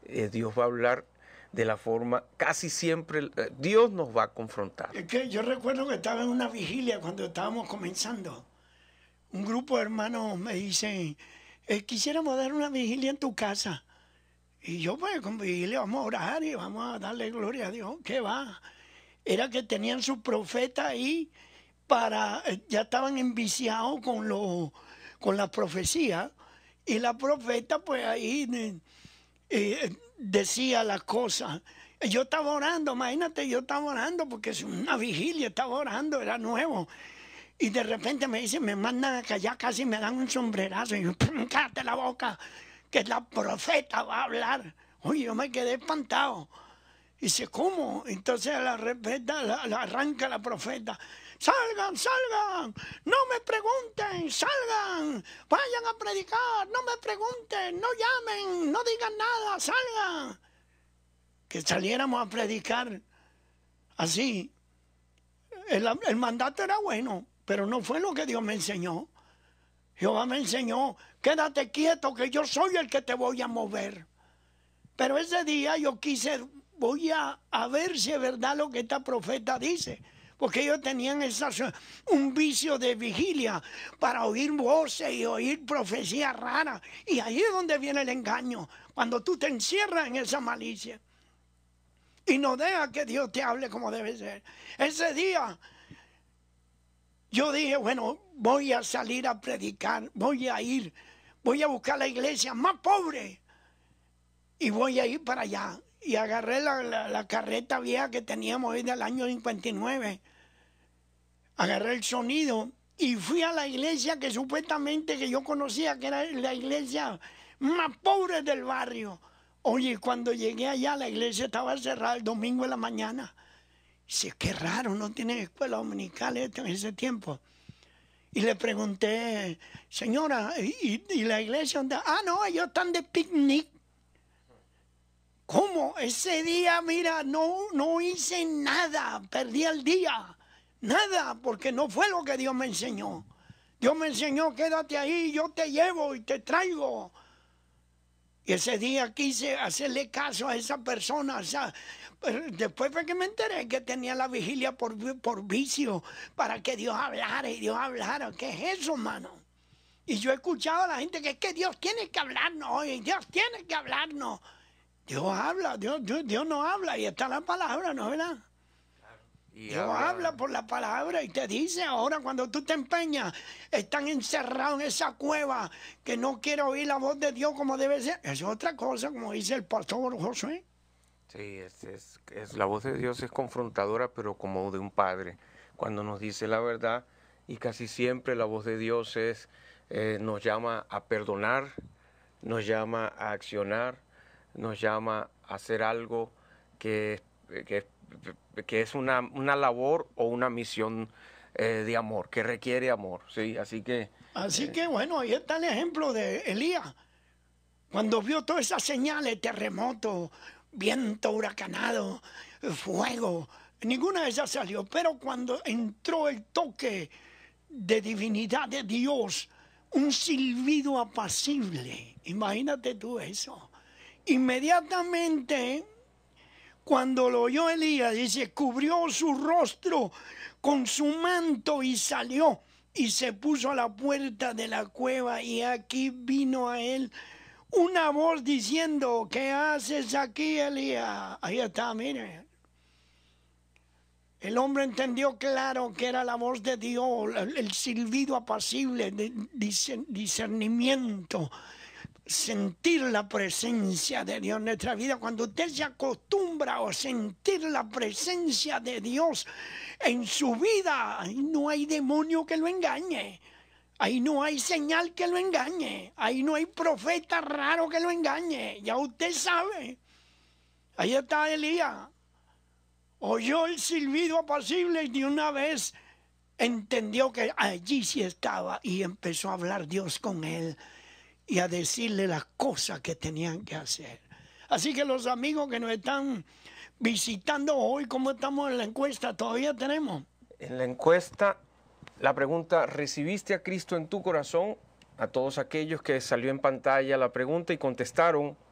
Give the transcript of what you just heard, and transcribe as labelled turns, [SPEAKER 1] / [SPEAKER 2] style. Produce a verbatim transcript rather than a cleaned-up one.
[SPEAKER 1] eh, Dios va a hablar de la forma, casi siempre eh, Dios nos va a confrontar.
[SPEAKER 2] Es que yo recuerdo que estaba en una vigilia cuando estábamos comenzando. Un grupo de hermanos me dicen, eh, quisiéramos dar una vigilia en tu casa. Y yo pues con vigilia vamos a orar y vamos a darle gloria a Dios. ¿Qué va? Era que tenían su profeta ahí para, eh, ya estaban enviciados con, lo, con la profecía. Y la profeta pues ahí eh, eh, decía las cosas. Yo estaba orando, imagínate, yo estaba orando porque es una vigilia, estaba orando, era nuevo. Y de repente me dicen, me mandan a callar, casi me dan un sombrerazo. Y yo, cállate la boca, que la profeta va a hablar. Oye, yo me quedé espantado. Y dice, ¿cómo? Entonces la, repeta, la, la arranca la profeta. Salgan, salgan, no me pregunten, salgan, vayan a predicar, no me pregunten, no llamen, no digan nada, salgan. Que saliéramos a predicar así. El, el mandato era bueno, pero no fue lo que Dios me enseñó. Jehová me enseñó, quédate quieto que yo soy el que te voy a mover. Pero ese día yo quise, voy a, a ver si es verdad lo que esta profeta dice. Porque ellos tenían esa, un vicio de vigilia para oír voces y oír profecías raras. Y ahí es donde viene el engaño, cuando tú te encierras en esa malicia. Y no deja que Dios te hable como debe ser. Ese día yo dije, bueno, voy a salir a predicar, voy a ir, voy a buscar la iglesia más pobre y voy a ir para allá. Y agarré la, la, la carreta vieja que teníamos ahí del año cincuenta y nueve, agarré el sonido y fui a la iglesia que supuestamente que yo conocía, que era la iglesia más pobre del barrio. Oye, cuando llegué allá, la iglesia estaba cerrada el domingo en la mañana. Dice, qué raro, no tiene escuela dominical esto en ese tiempo. Y le pregunté, señora, ¿y, y la iglesia dónde? Ah, no, ellos están de picnic. ¿Cómo? Ese día, mira, no, no hice nada, perdí el día. Nada, porque no fue lo que Dios me enseñó. Dios me enseñó, quédate ahí, yo te llevo y te traigo. Y ese día quise hacerle caso a esa persona. O sea, después fue que me enteré que tenía la vigilia por, por vicio, para que Dios hablara y Dios hablara. ¿Qué es eso, hermano? Y yo he escuchado a la gente que es que Dios tiene que hablarnos, oye, Dios tiene que hablarnos. Dios habla, Dios, Dios, Dios no habla y está la palabra, ¿no es verdad? Y Dios habla... habla por la palabra y te dice ahora cuando tú te empeñas, están encerrados en esa cueva que no quiere oír la voz de Dios como debe ser. Eso es otra cosa, como dice el pastor Josué.
[SPEAKER 1] Sí, es, es, es, la voz de Dios es confrontadora, pero como de un padre, cuando nos dice la verdad, y casi siempre la voz de Dios es, eh, nos llama a perdonar, nos llama a accionar, nos llama a hacer algo que, que, que es una, una labor o una misión eh, de amor, que requiere amor, ¿sí? Así que...
[SPEAKER 2] Así
[SPEAKER 1] eh,
[SPEAKER 2] que bueno, ahí está el ejemplo de Elías. Cuando vio todas esas señales, terremoto, viento huracanado, fuego, ninguna de esas salió. Pero cuando entró el toque de divinidad de Dios, un silbido apacible, imagínate tú eso. Inmediatamente, cuando lo oyó Elías, dice, cubrió su rostro con su manto y salió y se puso a la puerta de la cueva y aquí vino a él una voz diciendo, ¿qué haces aquí, Elías? Ahí está, mire. El hombre entendió claro que era la voz de Dios, el silbido apacible, de discernimiento, sentir la presencia de Dios en nuestra vida. Cuando usted se acostumbra a sentir la presencia de Dios en su vida, ahí no hay demonio que lo engañe. Ahí no hay señal que lo engañe. Ahí no hay profeta raro que lo engañe. Ya usted sabe. Ahí está Elías. Oyó el silbido apacible y de una vez entendió que allí sí estaba y empezó a hablar Dios con él y a decirle las cosas que tenían que hacer. Así que los amigos que nos están visitando hoy, ¿cómo estamos en la encuesta? ¿Todavía tenemos?
[SPEAKER 1] En la encuesta, la pregunta, ¿recibiste a Cristo en tu corazón? A todos aquellos que salió en pantalla la pregunta y contestaron